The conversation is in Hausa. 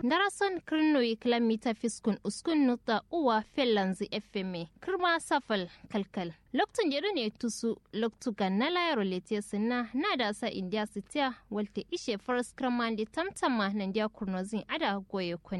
Darason kirnoyi kilomita fiskun uskun nuta uwa fellanzi FM kirma safal kalkal. Loktun jere ne tusu loktu ganna layaro letiya sinna na da sa India sitiya walte ishe faras kramandi tamtama nan dia kurnozin ada goye